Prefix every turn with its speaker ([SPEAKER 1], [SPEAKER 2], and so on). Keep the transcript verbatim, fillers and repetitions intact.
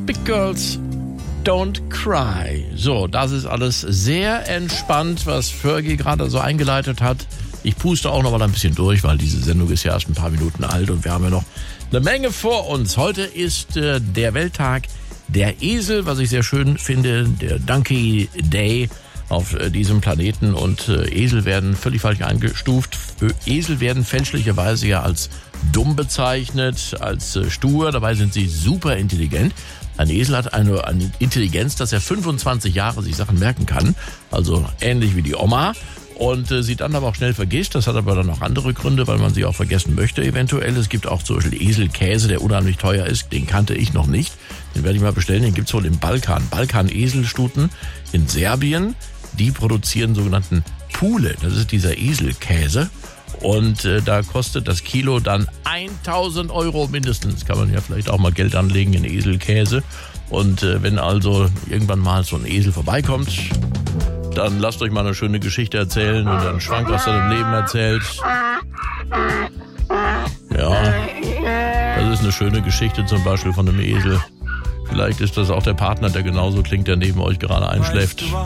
[SPEAKER 1] Big Girls Don't Cry. So, das ist alles sehr entspannt, was Fergie gerade so eingeleitet hat. Ich puste auch noch mal ein bisschen durch, weil diese Sendung ist ja erst ein paar Minuten alt und wir haben ja noch eine Menge vor uns. Heute ist äh, der Welttag der Esel, was ich sehr schön finde, der Donkey Day auf äh, diesem Planeten. Und äh, Esel werden völlig falsch eingestuft. Esel werden fälschlicherweise ja als dumm bezeichnet, als äh, stur. Dabei sind sie super intelligent. Ein Esel hat eine, eine Intelligenz, dass er fünfundzwanzig Jahre sich Sachen merken kann. Also ähnlich wie die Oma. Und äh, sie dann aber auch schnell vergisst. Das hat aber dann auch andere Gründe, weil man sie auch vergessen möchte eventuell. Es gibt auch zum Beispiel Eselkäse, der unheimlich teuer ist. Den kannte ich noch nicht. Den werde ich mal bestellen. Den gibt's wohl im Balkan. Balkan-Eselstuten in Serbien. Die produzieren sogenannten Pule. Das ist dieser Eselkäse. Und äh, da kostet das Kilo dann tausend Euro mindestens. Kann man ja vielleicht auch mal Geld anlegen in Eselkäse. Und äh, wenn also irgendwann mal so ein Esel vorbeikommt, dann lasst euch mal eine schöne Geschichte erzählen und dann Schwank aus seinem Leben erzählt. Ja, das ist eine schöne Geschichte zum Beispiel von einem Esel. Vielleicht ist das auch der Partner, der genauso klingt, der neben euch gerade einschläft.